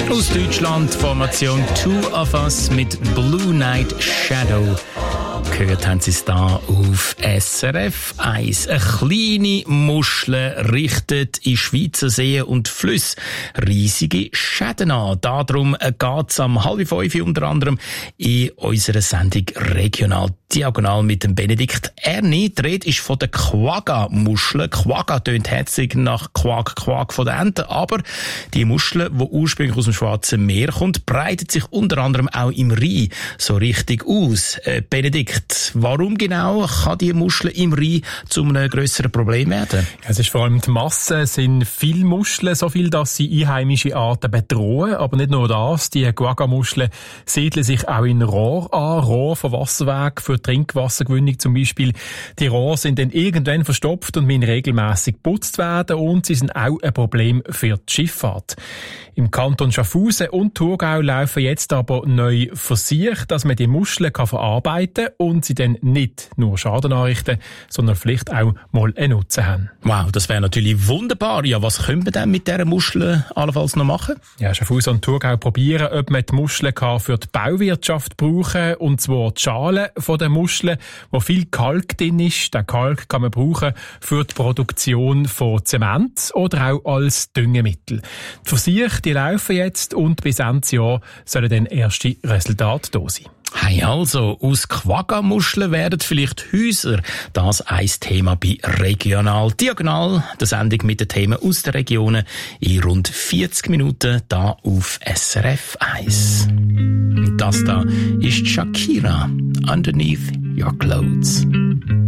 Aus Deutschland, Formation Two of Us mit Blue Night Shadow. Gehört haben Sie es da auf SRF 1. Eine kleine Muschel richtet in Schweizer Seen und Flüsse riesige Schäden an. Darum geht es am 4:30 unter anderem in unserer Sendung Regional Diagonal mit dem Benedikt Erni. Die Rede ist von der Quagga-Muschel. Quagga tönt herzig nach Quag, Quag von der Ente, aber die Muschel, die ursprünglich aus dem Schwarzen Meer kommt, breitet sich unter anderem auch im Rhein so richtig aus. Benedikt, warum genau kann die Muschel im Rhein zu einem grösseren Problem werden? Es ist vor allem die Masse, sind viele Muscheln, so viel, dass sie einheimische Arten bedrohen. Aber nicht nur das, die Quagga-Muscheln siedeln sich auch in Rohr an, Rohr von Wasserweg für Trinkwassergewinnung zum Beispiel. Die Rohre sind dann irgendwann verstopft und müssen regelmässig geputzt werden und sie sind auch ein Problem für die Schifffahrt. Im Kanton Schaffhausen und Thurgau laufen jetzt aber neue Versuche, dass man die Muscheln verarbeiten kann und sie dann nicht nur Schaden anrichten, sondern vielleicht auch mal einen Nutzen haben. Wow, das wäre natürlich wunderbar. Ja, was können wir denn mit dieser Muschel allenfalls noch machen? Ja, Schaffhausen und Thurgau probieren, ob man die Muscheln für die Bauwirtschaft brauchen kann, und zwar die Schalen von den Muscheln, wo viel Kalk drin ist. Den Kalk kann man brauchen für die Produktion von Zement oder auch als Düngemittel. Die Versuche, die laufen jetzt und bis Ende Jahr sollen dann erste Resultate da sein. Hey, also, aus Quagga-Muscheln werden vielleicht Häuser. Das ein Thema bei Regional Diagonal. Die Sendung mit den Themen aus den Regionen in rund 40 Minuten da auf SRF 1. Das da ist Shakira, Underneath Your Clothes.